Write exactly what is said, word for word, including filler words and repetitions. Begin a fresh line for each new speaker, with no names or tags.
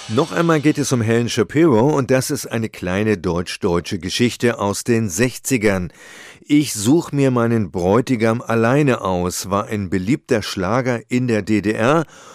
Noch einmal geht es um Helen Shapiro und das ist eine kleine deutsch-deutsche Geschichte aus den sechzigern. Ich such mir meinen Bräutigam alleine aus war ein beliebter Schlager in der D D R